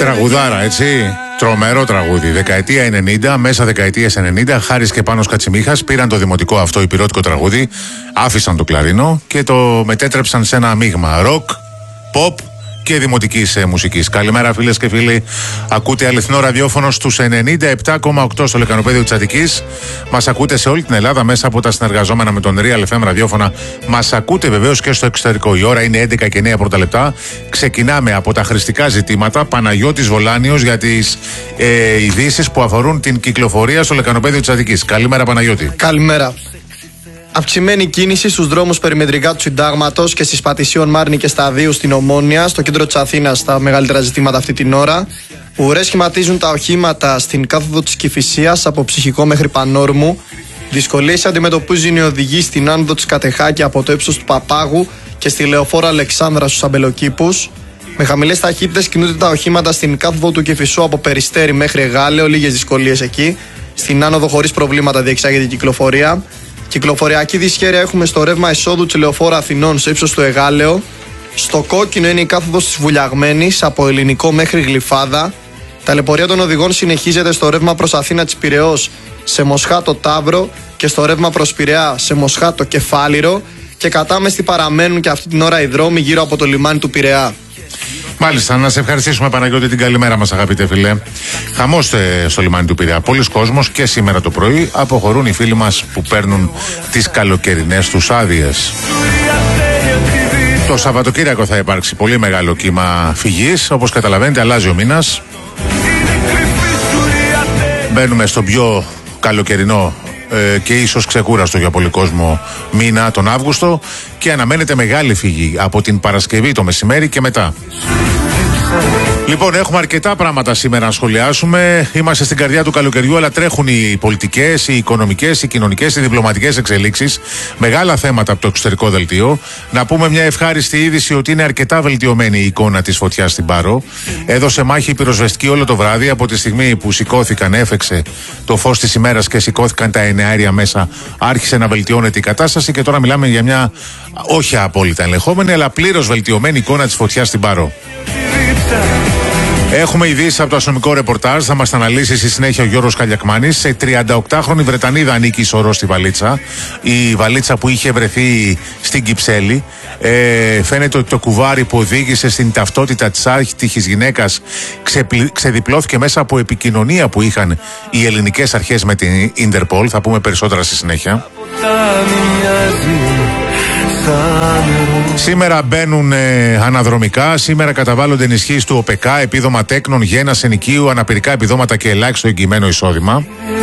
Τραγουδάρα, έτσι. Τρομερό τραγούδι. Δεκαετία 90, μέσα δεκαετίας 90, Χάρης και Πάνος Κατσιμίχας πήραν το δημοτικό αυτό υπηρώτικο τραγούδι, άφησαν το κλαρίνο και το μετέτρεψαν σε ένα μείγμα ροκ, pop και δημοτικής μουσικής. Καλημέρα φίλες και φίλοι. Ακούτε αληθινό ραδιόφωνο στους 97,8 στο λεκανοπέδιο της Αττικής. Μας ακούτε σε όλη την Ελλάδα μέσα από τα συνεργαζόμενα με τον Real FM ραδιόφωνα. Μας ακούτε βεβαίως και στο εξωτερικό. Η ώρα είναι 11 και 9 πρώτα λεπτά. Ξεκινάμε από τα χρηστικά ζητήματα. Παναγιώτης Βολάνιος για τις ειδήσεις που αφορούν την κυκλοφορία στο λεκανοπέδιο της Αττικής. Καλημέρα Παναγιώτη. Καλημέρα. Αυξημένη κίνηση στους δρόμους περιμετρικά του Συντάγματος και στις Πατησίων Μάρνη και Σταδίου στην Ομόνια, στο κέντρο της Αθήνας, τα μεγαλύτερα ζητήματα αυτή την ώρα. Ουρές σχηματίζουν τα οχήματα στην κάθοδο της Κηφισίας από Ψυχικό μέχρι Πανόρμου. Δυσκολίες αντιμετωπίζουν οι οδηγοί στην άνοδο της Κατεχάκη από το ύψος του Παπάγου και στη Λεωφόρο Αλεξάνδρα στους Αμπελοκήπους. Με χαμηλές ταχύτητες κινούνται τα οχήματα στην κάθοδο του Κηφισού από Περιστέρι μέχρι Εγάλεο, λίγες δυσκολίες εκεί. Στην άνοδο χωρίς προβλήματα διεξάγεται η κυκλοφορία. Κυκλοφοριακή δυσχέρεια έχουμε στο ρεύμα εισόδου της Λεωφόρου Αθηνών σε ύψος του Εγάλεο. Στο κόκκινο είναι η κάθοδος της Βουλιαγμένης από Ελληνικό μέχρι Γλυφάδα. Ταλαιπωρία των οδηγών συνεχίζεται στο ρεύμα προς Αθήνα της Πειραιώς σε Μοσχάτο Ταύρο και στο ρεύμα προς Πειραιά σε Μοσχάτο Κεφάλιρο. Και κατάμεστη παραμένουν και αυτή την ώρα οι δρόμοι γύρω από το λιμάνι του Πειραιά. Μάλιστα, να σε ευχαριστήσουμε Παναγιώτη, την καλημέρα μας αγαπητέ φίλε. Χαμός στο λιμάνι του Πειραιά. Πολλοί κόσμος και σήμερα το πρωί αποχωρούν οι φίλοι μας που παίρνουν τις καλοκαιρινές τους άδειες. Το Σαββατοκύριακο θα υπάρξει πολύ μεγάλο κύμα φυγής. Όπως καταλαβαίνετε, αλλάζει ο μήνας. Μπαίνουμε στον πιο καλοκαιρινό και ίσως ξεκούραστο για πολύ κόσμο μήνα, τον Αύγουστο, και αναμένεται μεγάλη φυγή από την Παρασκευή το μεσημέρι και μετά. Λοιπόν, έχουμε αρκετά πράγματα σήμερα να σχολιάσουμε. Είμαστε στην καρδιά του καλοκαιριού, αλλά τρέχουν οι πολιτικές, οι οικονομικές, οι κοινωνικές, οι διπλωματικές εξελίξεις. Μεγάλα θέματα από το εξωτερικό δελτίο. Να πούμε μια ευχάριστη είδηση ότι είναι αρκετά βελτιωμένη η εικόνα της φωτιάς στην Πάρο. Έδωσε μάχη η πυροσβεστική όλο το βράδυ. Από τη στιγμή που σηκώθηκαν, έφεξε το φως της ημέρας και σηκώθηκαν τα εναέρια μέσα, άρχισε να βελτιώνεται η κατάσταση και τώρα μιλάμε για μια όχι απόλυτα ελεγχόμενη, αλλά πλήρως βελτιωμένη εικόνα της φωτιάς στην Πάρο. Έχουμε ειδήσεις από το αστυνομικό ρεπορτάζ, θα μας τα αναλύσει στη συνέχεια ο Γιώργος Καλιακμάνης. Σε 38χρονη Βρετανίδα ανήκει η σωρός στη βαλίτσα. Η βαλίτσα που είχε βρεθεί στην Κυψέλη. Φαίνεται ότι το κουβάρι που οδήγησε στην ταυτότητα της άτυχης γυναίκας ξεδιπλώθηκε μέσα από επικοινωνία που είχαν οι ελληνικές αρχές με την Ιντερπολ. Θα πούμε περισσότερα στη συνέχεια. Σήμερα μπαίνουν αναδρομικά, σήμερα καταβάλλονται ενισχύσεις του ΟΠΕΚΑ, επίδομα τέκνων, γένας ενοικίου, αναπηρικά επιδόματα και ελάχιστο εγγυημένο εισόδημα.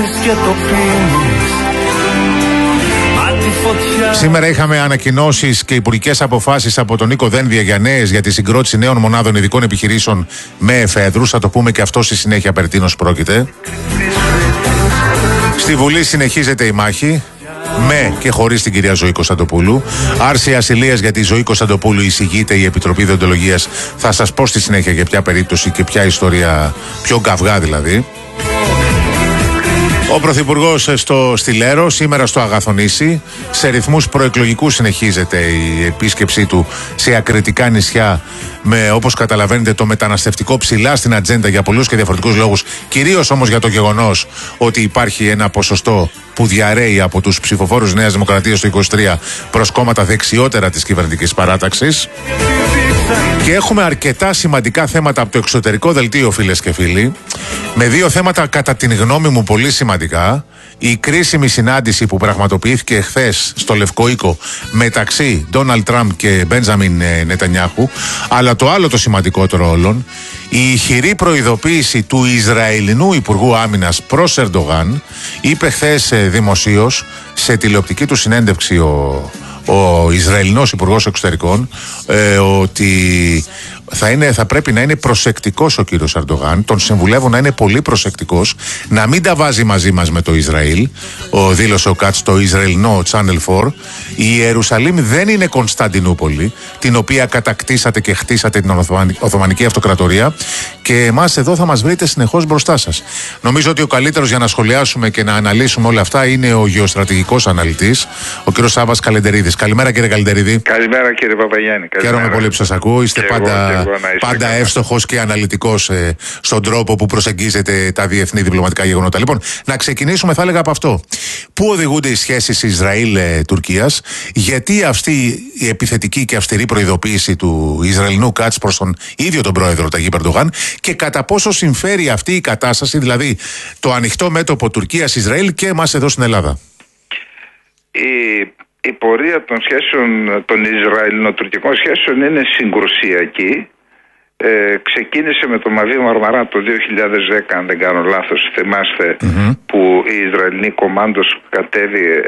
Σήμερα είχαμε ανακοινώσεις και υπουργικές αποφάσεις από τον Νίκο Δένδια για τη συγκρότηση νέων μονάδων ειδικών επιχειρήσεων με εφέδρους. Θα το πούμε και αυτό στη συνέχεια περί τίνος πρόκειται. Στη Βουλή συνεχίζεται η μάχη. Με και χωρίς την κυρία Ζωή Κωνσταντοπούλου. Άρση ασυλίας για τη Ζωή Κωνσταντοπούλου εισηγείται η Επιτροπή Δεοντολογίας. Θα σας πω στη συνέχεια για ποια περίπτωση και ποια ιστορία, πιο καυγά δηλαδή. Ο Πρωθυπουργός στη Λέρο, σήμερα στο Αγαθονήσι. Σε ρυθμούς προεκλογικούς συνεχίζεται η επίσκεψή του σε ακριτικά νησιά, με, όπως καταλαβαίνετε, το μεταναστευτικό ψηλά στην ατζέντα για πολλούς και διαφορετικούς λόγους. Κυρίως όμως για το γεγονός ότι υπάρχει ένα ποσοστό που διαρρέει από τους ψηφοφόρους Νέας Δημοκρατίας το 23 προς κόμματα δεξιότερα της κυβερνητικής παράταξης. Και έχουμε αρκετά σημαντικά θέματα από το εξωτερικό δελτίο, φίλες και φίλοι. Με δύο θέματα κατά την γνώμη μου πολύ σημαντικά. Η κρίσιμη συνάντηση που πραγματοποιήθηκε χθες στο Λευκό Οίκο μεταξύ Ντόναλντ Τραμπ και Μπέντζαμιν Νετανιάχου. Αλλά το άλλο το σημαντικότερο όλων, η ηχηρή προειδοποίηση του Ισραηλινού Υπουργού Άμυνας προς Ερντογάν. Είπε χθες δημοσίως σε τηλεοπτική του συνέντευξη ο Ισραηλινός Υπουργός Εξωτερικών ότι θα πρέπει να είναι προσεκτικός ο κύριος Ερντογάν. Τον συμβουλεύω να είναι πολύ προσεκτικός, να μην τα βάζει μαζί μας με το Ισραήλ. Δήλωσε ο Κάτς στο Ισραηλινό Channel 4. Η Ιερουσαλήμ δεν είναι Κωνσταντινούπολη, την οποία κατακτήσατε και χτίσατε την Οθωμανική Αυτοκρατορία, και εμάς εδώ θα μας βρείτε συνεχώς μπροστά σας. Νομίζω ότι ο καλύτερος για να σχολιάσουμε και να αναλύσουμε όλα αυτά είναι ο γεωστρατηγικός αναλυτής, ο κύριος Σάββας Καλεντερίδης. Καλημέρα κύριε Καλεντερίδη. Καλημέρα κύριε Παπαγιάννη. Χαίρομαι πολύ που σας ακούω. Είστε πάντα πάντα εύστοχος και αναλυτικός στον τρόπο που προσεγγίζεται τα διεθνή διπλωματικά γεγονότα. Λοιπόν, να ξεκινήσουμε, θα έλεγα, από αυτό. Πού οδηγούνται οι σχέσεις Ισραήλ-Τουρκίας, γιατί αυτή η επιθετική και αυστηρή προειδοποίηση του Ισραηλινού Κάτς προς τον ίδιο τον πρόεδρο Ταγίπ Ερντογάν, και κατά πόσο συμφέρει αυτή η κατάσταση, δηλαδή το ανοιχτό μέτωπο Τουρκίας-Ισραήλ, και εμάς εδώ στην Ελλάδα? Η πορεία των σχέσεων, των Ισραηλινο-τουρκικών σχέσεων, είναι συγκρουσιακή. Ξεκίνησε με το Μαβί Μαρμαρά το 2010, αν δεν κάνω λάθος, θυμάστε, που η Ισραηλινή κομμάντος κατέβη,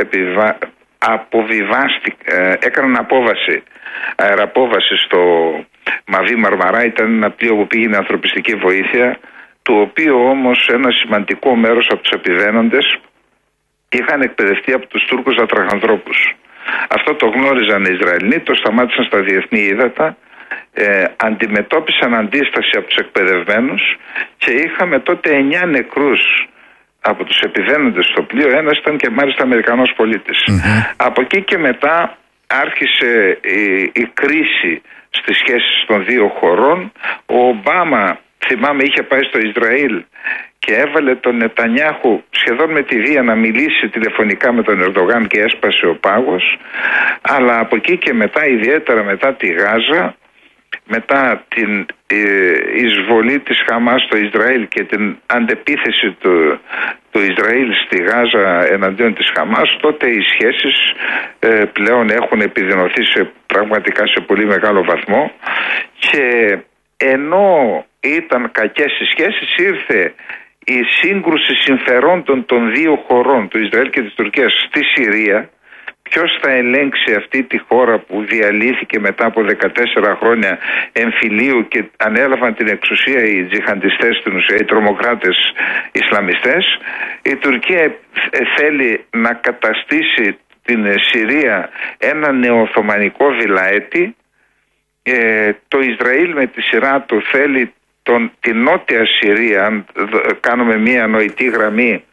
έκαναν αεραπόβαση στο Μαβί Μαρμαρά. Ήταν ένα πλοίο που πήγαινε ανθρωπιστική βοήθεια, το οποίο όμως ένα σημαντικό μέρος από τους επιβαίνοντες είχαν εκπαιδευτεί από τους Τούρκους λατραχανθρώπους. Αυτό το γνώριζαν οι Ισραηλοί, το σταμάτησαν στα διεθνή ύδατα, αντιμετώπισαν αντίσταση από τους εκπαιδευμένους και είχαμε τότε 9 νεκρούς από τους επιβαίνοντες στο πλοίο. Ένας ήταν και μάλιστα Αμερικανός πολίτης. Από εκεί και μετά άρχισε η κρίση στις σχέσεις των δύο χωρών. Ο Ομπάμα, θυμάμαι, είχε πάει στο Ισραήλ και έβαλε τον Νετανιάχου σχεδόν με τη βία να μιλήσει τηλεφωνικά με τον Ερντογάν και έσπασε ο πάγος. Αλλά από εκεί και μετά, ιδιαίτερα μετά τη Γάζα, μετά την εισβολή της Χαμάς στο Ισραήλ και την αντεπίθεση του Ισραήλ στη Γάζα εναντίον της Χαμάς, τότε οι σχέσεις πλέον έχουν επιδεινωθεί πραγματικά σε πολύ μεγάλο βαθμό, και ενώ ήταν κακές οι σχέσεις, ήρθε η σύγκρουση συμφερόντων των δύο χωρών, του Ισραήλ και της Τουρκίας, στη Συρία. Ποιος θα ελέγξει αυτή τη χώρα που διαλύθηκε μετά από 14 χρόνια εμφυλίου και ανέλαβαν την εξουσία οι τζιχαντιστές, στην ουσία οι τρομοκράτες Ισλαμιστές? Η Τουρκία θέλει να καταστήσει την Συρία ένα νεοοθωμανικό βιλαέτη. Το Ισραήλ με τη σειρά του θέλει την νότια Συρία, αν κάνουμε μία νοητή γραμμή,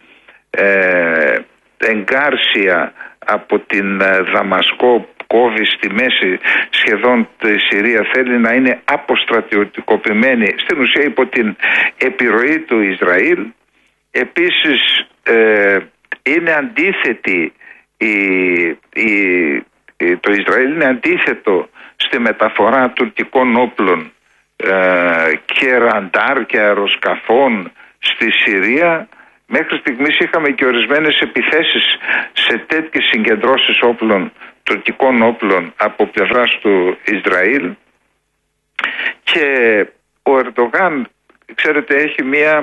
εγκάρσια από την Δαμασκό, κόβει στη μέση σχεδόν τη Συρία, θέλει να είναι αποστρατιωτικοποιημένη, στην ουσία υπό την επιρροή του Ισραήλ. Επίσης είναι αντίθετη το Ισραήλ είναι αντίθετο στη μεταφορά τουρκικών όπλων και ραντάρ και αεροσκαφών στη Συρία. Μέχρι στιγμής είχαμε και ορισμένες επιθέσεις σε τέτοιες συγκεντρώσεις όπλων, τουρκικών όπλων, από πλευράς του Ισραήλ. Και ο Ερντογάν, ξέρετε, έχει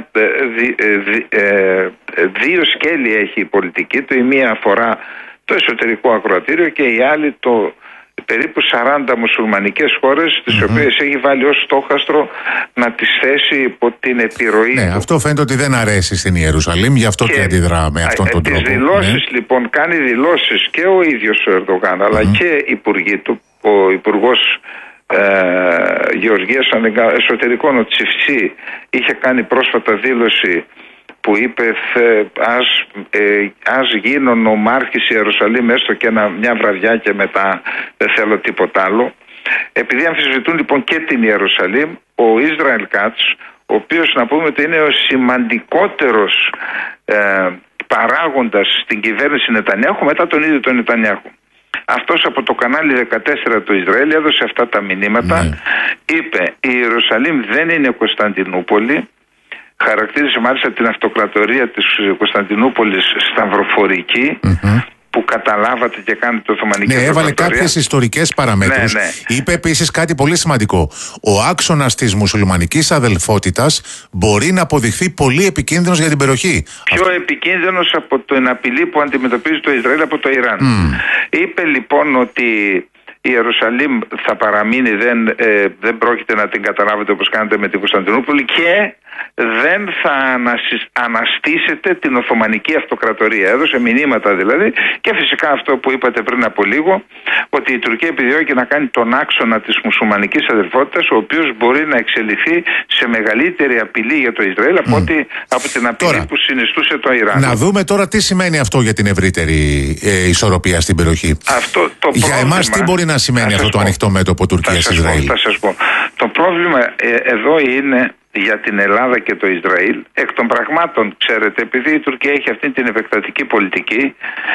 δύο σκέλη έχει η πολιτική του. Η μία αφορά το εσωτερικό ακροατήριο και η άλλη το περίπου 40 μουσουλμανικές χώρες, τις οποίες έχει βάλει ως στόχαστρο να τις θέσει υπό την επιρροή του. Αυτό φαίνεται ότι δεν αρέσει στην Ιερουσαλήμ, γι' αυτό και αντιδρά με αυτόν τον τρόπο. Τις δηλώσεις, λοιπόν, κάνει δηλώσεις και ο ίδιος ο Ερντογάν, αλλά και υπουργοί του. Ο υπουργός Γεωργίας Εσωτερικών, ο Τσιφτσί, είχε κάνει πρόσφατα δήλωση που είπε ας γίνω νομάρχης Ιερουσαλήμ έστω και μια βραδιά και μετά δεν θέλω τίποτα άλλο. Επειδή αμφισβητούν λοιπόν και την Ιερουσαλήμ, ο Ισραήλ Κάτς, ο οποίος να πούμε ότι είναι ο σημαντικότερος παράγοντας στην κυβέρνηση Νετανιάχου μετά τον ίδιο τον Νετανιάχου. Αυτός από το κανάλι 14 του Ισραήλ έδωσε αυτά τα μηνύματα. Είπε: η Ιερουσαλήμ δεν είναι Κωνσταντινούπολη. Χαρακτήρισε μάλιστα την αυτοκρατορία της Κωνσταντινούπολης σταυροφορική, που καταλάβατε και κάνετε το Οθωμανική Αυτοκρατορία. Έβαλε κάποιες ιστορικές παραμέτρους. Είπε επίσης κάτι πολύ σημαντικό. Ο άξονας της μουσουλμανικής αδελφότητας μπορεί να αποδειχθεί πολύ επικίνδυνος για την περιοχή. Πιο επικίνδυνος από την απειλή που αντιμετωπίζει το Ισραήλ από το Ιράν. Είπε λοιπόν ότι η Ιερουσαλήμ θα παραμείνει, δεν πρόκειται να την καταλάβετε όπως κάνετε με την Κωνσταντινούπολη, και δεν θα αναστήσετε την Οθωμανική Αυτοκρατορία. Έδωσε μηνύματα δηλαδή, και φυσικά αυτό που είπατε πριν από λίγο, ότι η Τουρκία επιδιώκει να κάνει τον άξονα της μουσουλμανικής αδερφότητας, ο οποίος μπορεί να εξελιχθεί σε μεγαλύτερη απειλή για το Ισραήλ από την απειλή τώρα, που συνιστούσε το Ιράν. Να δούμε τώρα τι σημαίνει αυτό για την ευρύτερη ισορροπία στην περιοχή. Για εμάς τι μπορεί να σημαίνει αυτό το ανοιχτό μέτωπο Τουρκίας-Ισραήλ? Θα σας πω. Το πρόβλημα εδώ είναι για την Ελλάδα και το Ισραήλ. Εκ των πραγμάτων, ξέρετε, επειδή η Τουρκία έχει αυτή την επεκτατική πολιτική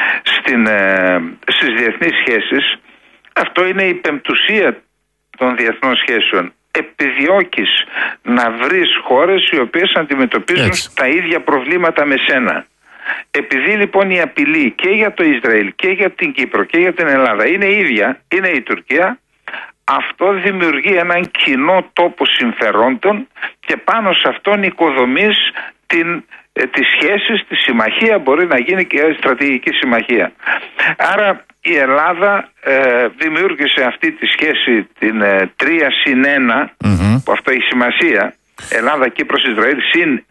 στις διεθνείς σχέσεις, αυτό είναι η πεμπτουσία των διεθνών σχέσεων. Επιδιώκεις να βρεις χώρες οι οποίες αντιμετωπίζουν τα ίδια προβλήματα με σένα. Επειδή λοιπόν η απειλή και για το Ισραήλ και για την Κύπρο και για την Ελλάδα είναι ίδια, είναι η Τουρκία, αυτό δημιουργεί έναν κοινό τόπο συμφερόντων και πάνω σε αυτόν οικοδομείς τις σχέσεις, τη συμμαχία, μπορεί να γίνει και στρατηγική συμμαχία. Άρα η Ελλάδα δημιούργησε αυτή τη σχέση την 3+1, που αυτό έχει σημασία, Ελλάδα, Κύπρος, Ισραήλ συν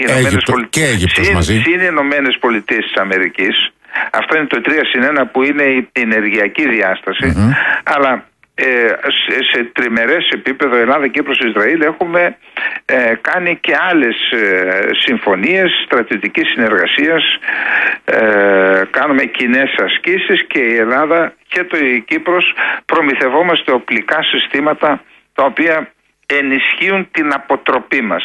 Ηνωμένες Πολιτείες της Αμερικής. Αυτό είναι το 3+1 που είναι η ενεργειακή διάσταση. Αλλά σε τριμερές επίπεδο Ελλάδα, Κύπρος, Ισραήλ έχουμε κάνει και άλλες συμφωνίες στρατιωτικής συνεργασίας, κάνουμε κοινές ασκήσεις και η Ελλάδα και η Κύπρος προμηθευόμαστε οπλικά συστήματα τα οποία ενισχύουν την αποτροπή μας.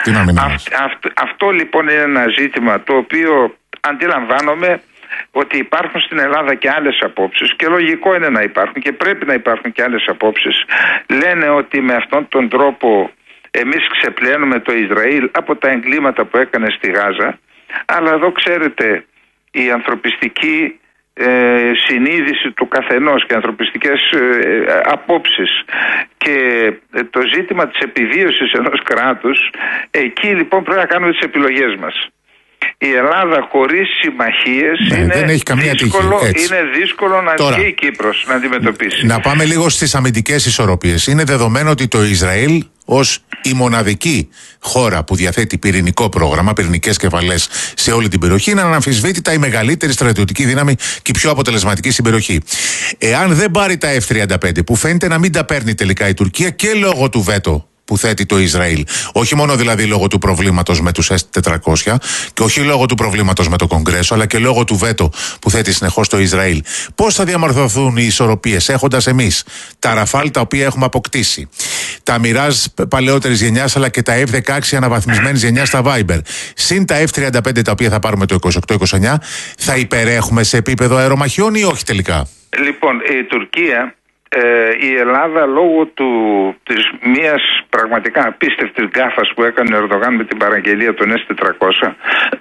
Αυτό λοιπόν είναι ένα ζήτημα το οποίο αντιλαμβάνομαι ότι υπάρχουν στην Ελλάδα και άλλες απόψεις και λογικό είναι να υπάρχουν και πρέπει να υπάρχουν και άλλες απόψεις. Λένε ότι με αυτόν τον τρόπο εμείς ξεπλένουμε το Ισραήλ από τα εγκλήματα που έκανε στη Γάζα, αλλά εδώ ξέρετε η ανθρωπιστική συνείδηση του καθενός και ανθρωπιστικές απόψεις και το ζήτημα της επιβίωσης ενός κράτους, εκεί λοιπόν πρέπει να κάνουμε τις επιλογές μας. Η Ελλάδα χωρίς συμμαχίες είναι δύσκολο να και η Κύπρος να αντιμετωπίσει. Να πάμε λίγο στις αμυντικές ισορροπίες. Είναι δεδομένο ότι το Ισραήλ ως η μοναδική χώρα που διαθέτει πυρηνικό πρόγραμμα, πυρηνικές κεφαλές σε όλη την περιοχή, είναι αναμφισβήτητα η μεγαλύτερη στρατιωτική δύναμη και η πιο αποτελεσματική στην περιοχή. Εάν δεν πάρει τα F-35, που φαίνεται να μην τα παίρνει τελικά η Τουρκία και λόγω του βέτο που θέτει το Ισραήλ, όχι μόνο δηλαδή λόγω του προβλήματος με τους S-400 και όχι λόγω του προβλήματος με το Κογκρέσο, αλλά και λόγω του βέτο που θέτει συνεχώς το Ισραήλ, πώς θα διαμορφωθούν οι ισορροπίες έχοντας εμείς τα Ραφάλ τα οποία έχουμε αποκτήσει, τα Μιράζ παλαιότερης γενιάς αλλά και τα F-16 αναβαθμισμένης γενιάς στα Viber, συν τα F-35 τα οποία θα πάρουμε το 28-29, θα υπερέχουμε σε επίπεδο αερομαχιών ή όχι τελικά? Λοιπόν, η Τουρκία, η Ελλάδα λόγω της μιας πραγματικά απίστευτης γκάφας που έκανε ο Ερντογάν με την παραγγελία των S-400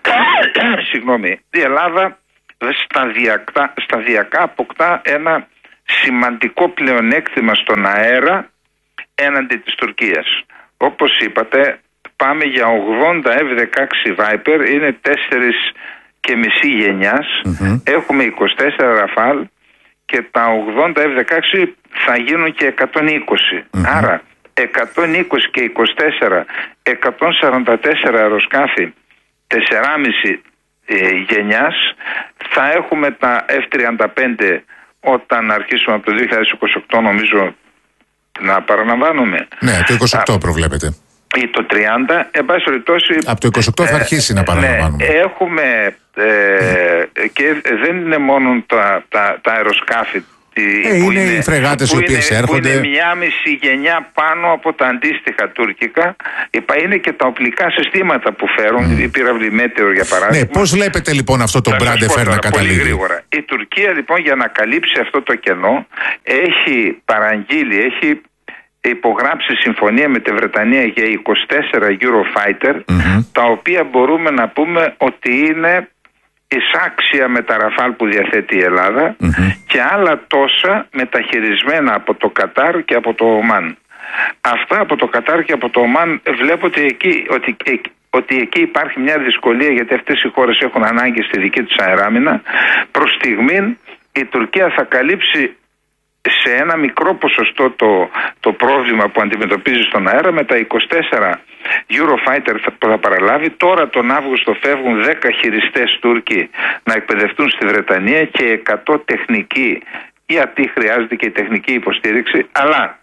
η Ελλάδα σταδιακά αποκτά ένα σημαντικό πλεονέκτημα στον αέρα έναντι της Τουρκίας. Όπως είπατε, πάμε για 80 F-16 Viper, είναι 4,5 γενιάς, έχουμε 24 Ραφάλ και τα 80 F-16 θα γίνουν και 120. Άρα 120 και 24, 144 αεροσκάφη 4,5 γενιάς. Θα έχουμε τα F-35 όταν αρχίσουμε από το 2028, νομίζω να παραλαμβάνουμε. Ναι, το 28 προβλέπετε. Ή το 30, εν πάση περιπτώσει. Από το 28 θα αρχίσει να παραλαμβάνουμε. Ναι, έχουμε και δεν είναι μόνο τα αεροσκάφη. Είναι οι φρεγάτες οι οποίες έρχονται. Που είναι 1,5 γενιά πάνω από τα αντίστοιχα τουρκικά. Είναι και τα οπλικά συστήματα που φέρουν, η πύραυλη Μέτεορ για παράδειγμα. Ναι, πώς βλέπετε λοιπόν αυτό το Μπράντεφερ να καταλήγει? Πολύ γρήγορα. Η Τουρκία λοιπόν για να καλύψει αυτό το κενό έχει παραγγείλει, έχει υπογράψει συμφωνία με τη Βρετανία για 24 Eurofighter, τα οποία μπορούμε να πούμε ότι είναι εισάξια με τα Ραφάλ που διαθέτει η Ελλάδα και άλλα τόσα μεταχειρισμένα από το Κατάρ και από το Ομάν. Αυτά από το Κατάρ και από το Ομάν βλέπω ότι εκεί υπάρχει μια δυσκολία, γιατί αυτές οι χώρες έχουν ανάγκη στη δική τους αεράμινα. Προς στιγμήν η Τουρκία θα καλύψει σε ένα μικρό ποσοστό το πρόβλημα που αντιμετωπίζει στον αέρα με τα 24 Eurofighter που θα παραλάβει. Τώρα τον Αύγουστο φεύγουν 10 χειριστές Τούρκοι να εκπαιδευτούν στη Βρετανία και 100 τεχνικοί, γιατί χρειάζεται και η τεχνική υποστήριξη, αλλά